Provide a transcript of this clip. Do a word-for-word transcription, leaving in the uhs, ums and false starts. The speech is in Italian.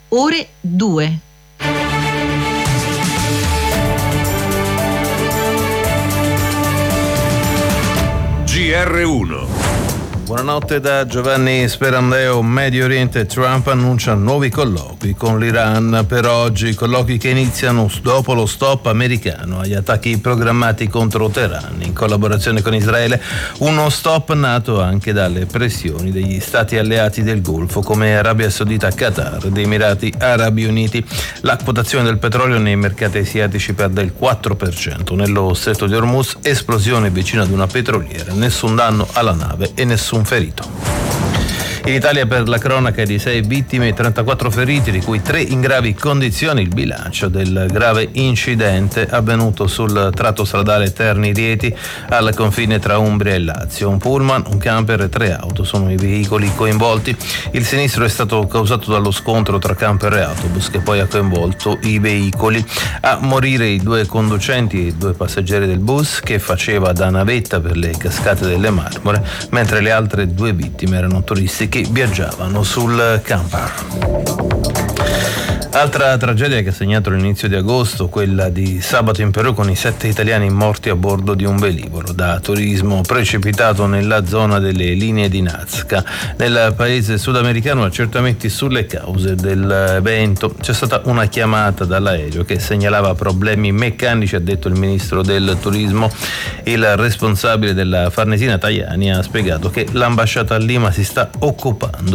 ore due. G R uno. Buonanotte da Giovanni Sperandeo. Medio Oriente. Trump annuncia nuovi colloqui con l'Iran per oggi, colloqui che iniziano dopo lo stop americano agli attacchi programmati contro Teheran in collaborazione con Israele, uno stop nato anche dalle pressioni degli stati alleati del Golfo come Arabia Saudita, Qatar ed Emirati Arabi Uniti. La quotazione del petrolio nei mercati asiatici perde il quattro per cento. Nello stretto di Hormuz, esplosione vicino ad una petroliera, nessun danno alla nave e nessun ferito. In Italia, per la cronaca, di sei vittime e trentaquattro feriti, di cui tre in gravi condizioni, il bilancio del grave incidente avvenuto sul tratto stradale Terni-Rieti al confine tra Umbria e Lazio. Un pullman, un camper e tre auto sono i veicoli coinvolti. Il sinistro è stato causato dallo scontro tra camper e autobus, che poi ha coinvolto i veicoli. A morire i due conducenti e i due passeggeri del bus, che faceva da navetta per le cascate delle Marmore, mentre le altre due vittime erano turisti che viaggiavano sul camper. Altra tragedia che ha segnato l'inizio di agosto, quella di sabato in Perù, con i sette italiani morti a bordo di un velivolo da turismo precipitato nella zona delle linee di Nazca. Nel paese sudamericano, accertamenti sulle cause dell'evento. C'è stata una chiamata dall'aereo che segnalava problemi meccanici, ha detto il ministro del turismo. Il responsabile della Farnesina, Tajani, ha spiegato che l'ambasciata a Lima si sta occupando